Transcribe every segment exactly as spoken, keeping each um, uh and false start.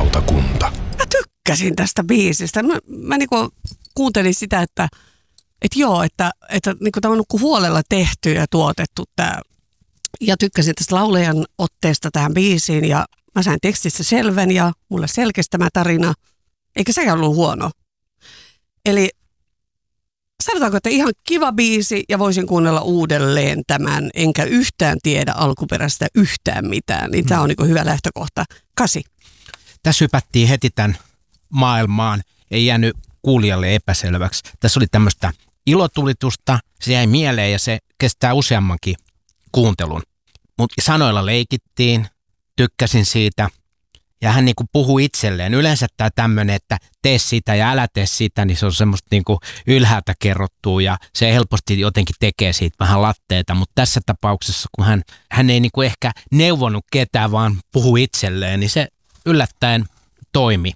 Levylautakunta. Mä tykkäsin tästä biisistä. Mä, mä niinku kuuntelin sitä, että et joo, että, että niinku tämä on huolella tehty ja tuotettu tää. Ja tykkäsin tästä laulajan otteesta tähän biisiin ja mä sain tekstissä selvän ja mulle selkesi tämä tarina. Eikä sekään ollut huono. Eli sanotaanko, että ihan kiva biisi ja voisin kuunnella uudelleen tämän, enkä yhtään tiedä alkuperäistä yhtään mitään. Niin tämä on niin hyvä lähtökohta. Kasi. Tässä hypättiin heti tämän maailmaan. Ei jäänyt kuulijalle epäselväksi. Tässä oli tämmöistä ilotulitusta. Se jäi mieleen ja se kestää useammankin kuuntelun. Mutta sanoilla leikittiin. Tykkäsin siitä. Ja hän niinku puhuu itselleen. Yleensä tämä tämmöinen, että tee sitä ja älä tee sitä, niin se on semmoista niinku ylhäältä kerrottua ja se helposti jotenkin tekee siitä vähän latteita. Mutta tässä tapauksessa, kun hän, hän ei niinku ehkä neuvonut ketään, vaan puhuu itselleen, niin se yllättäen toimi.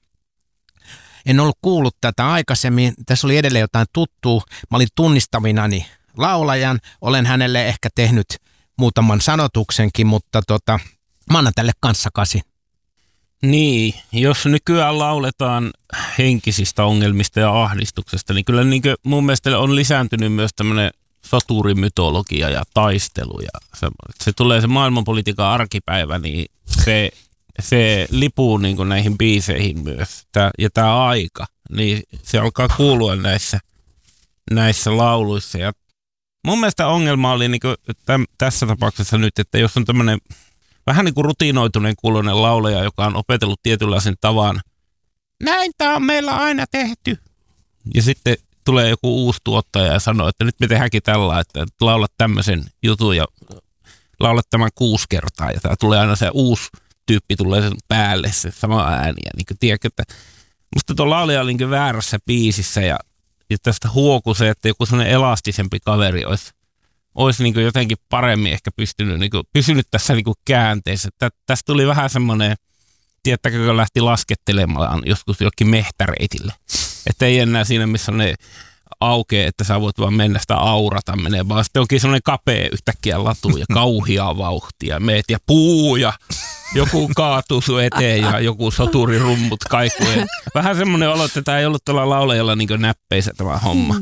En ollut kuullut tätä aikaisemmin. Tässä oli edelleen jotain tuttua. Mä olin tunnistavinani laulajan. Olen hänelle ehkä tehnyt muutaman sanotuksenkin, mutta tota, mä annan tälle kanssakasi. Niin, jos nykyään lauletaan henkisistä ongelmista ja ahdistuksesta, niin kyllä niin mun mielestä on lisääntynyt myös tämmöinen soturimytologia ja taistelu. Ja se, se tulee se maailmanpolitiikan arkipäivä, niin se, se lipuu niin kuin näihin biiseihin myös. Tää, ja tämä aika, niin se alkaa kuulua näissä, näissä lauluissa. Ja mun mielestä ongelma oli niin kuin täm, tässä tapauksessa nyt, että jos on tämmöinen vähän niin kuin rutinoituneen kuuloinen laulaja, joka on opetellut tietynlaisen tavan. Näin tämä on meillä aina tehty. Ja sitten tulee joku uusi tuottaja ja sanoo, että nyt me tehdäänkin tällä, että laulat tämmöisen jutun ja laulat tämän kuusi kertaa. Ja tämä tulee aina se uusi tyyppi tulee sen päälle, se sama ääni. Ja niin kuin tiedätkö, että musta tuo laulaja oli niin väärässä biisissä ja, ja tästä huoku se, että joku sellainen elastisempi kaveri olisi olisi niin kuin jotenkin paremmin ehkä pystynyt, niin kuin, pysynyt tässä niin kuin käänteessä. Tä, tästä tuli vähän semmoinen, tiedättekö, kun lähti laskettelemaan joskus jokin mehtäreitille. Että ei enää siinä, missä on ne aukeaa, että sä voit vaan mennä sitä aurata menee, vaan sitten onkin semmoinen kapea yhtäkkiä latu ja kauhiaa vauhtia. Meet ja puu ja joku kaatuu sun eteen ja joku soturirummut kaikuu. Vähän semmoinen olo, että tämä ei ollut tuolla laulajalla niin kuin näppeissä tämä homma.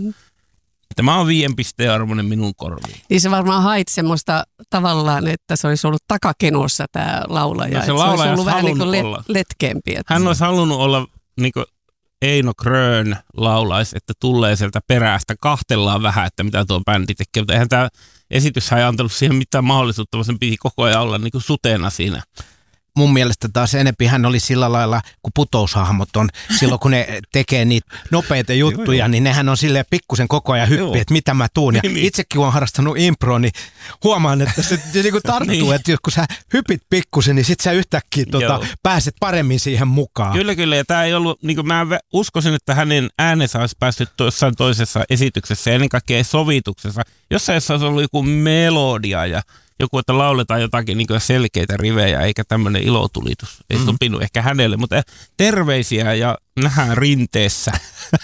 Tämä on viien pisteen arvoinen minun korviin. Niin se varmaan hait semmoista tavallaan, että se olisi ollut takakenossa tämä laulaja. No se laulaja olisi ollut vähän niin kuin let, olla. letkeämpi. Että hän olisi halunnut olla niin kuin Eino Grön laulaisi, että tulee sieltä perästä. Kahtellaan vähän, että mitä tuo bändi tekee. Mutta eihän tämä esitys ei antanut siihen mitään mahdollisuutta, vaan sen piti koko ajan olla niin kuin sutena siinä. Mun mielestä taas enempi hän oli sillä lailla, kun putoushahmot on, silloin kun ne tekee niitä nopeita juttuja, niin nehän on silleen pikkusen koko ajan hyppi, että mitä mä tuun. Ja itsekin kun olen harrastanut improa, niin huomaan, että se niin kuin tarttuu, niin. Että kun sä hypit pikkusen, niin sit sä yhtäkkiä tota, pääset paremmin siihen mukaan. Kyllä, kyllä. Ja tää ei ollut, niin kuin mä uskoisin, että hänen äänensä olisi päässyt jossain toisessa esityksessä ja ennen kaikkea sovituksessa. Jossain olisi ollut joku melodia ja joku, että lauletaan jotakin niin kuin selkeitä rivejä, eikä tämmöinen ilotulitus. Ei mm. sopinut ehkä hänelle, mutta terveisiä ja nähdään rinteessä.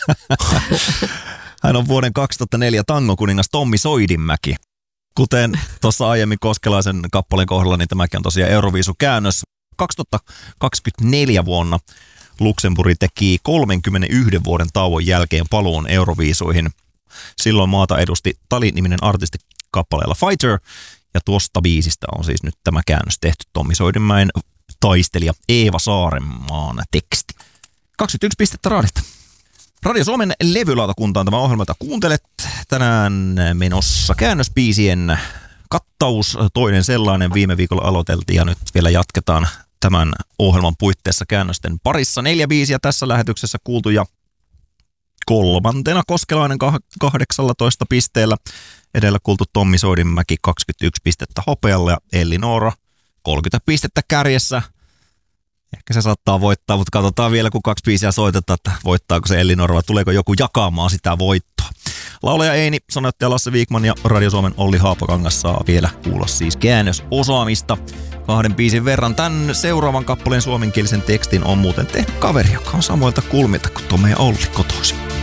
Hän on vuoden kaksituhattaneljä tangokuningas Tommi Soidinmäki. Kuten tuossa aiemmin Koskelaisen kappaleen kohdalla, niin tämäkin on tosiaan Euroviisukäännös. kaksituhattakaksikymmentäneljä vuonna Luxemburg teki kolmenkymmenenyhden vuoden tauon jälkeen paluun Euroviisuihin. Silloin maata edusti Tali-niminen artisti kappaleella Fighter. Ja tuosta biisistä on siis nyt tämä käännös tehty Tommi Soidinmäen taistelija Eeva Saarenmaan teksti. kaksikymmentäyksi pistettä raadista. Radio Suomen levylautakunta on tämä ohjelma, jota kuuntelet. Tänään menossa käännösbiisien kattaus, toinen sellainen viime viikolla aloiteltiin ja nyt vielä jatketaan tämän ohjelman puitteissa käännösten parissa. Neljä biisiä tässä lähetyksessä kuultu ja kolmantena Koskelainen kahdeksallatoista pisteellä. Edellä kuultu Tommi Soidinmäki kaksikymmentäyksi pistettä hopealla ja Elli Noora kolmekymmentä pistettä kärjessä. Ehkä se saattaa voittaa, mutta katsotaan vielä kun kaksi biisiä soitetaan, että voittaako se Elli Noora vai tuleeko joku jakamaan sitä voittoa. Laulaja Eini, sanoittaja Lasse Viikman ja Radio Suomen Olli Haapakangas saa vielä kuulla siis käännösosaamista. Kahden biisin verran tämän seuraavan kappaleen suomenkielisen tekstin on muuten tehnyt kaveri, joka on samoilta kulmilta kuin tuo meidän Olli kotoisin.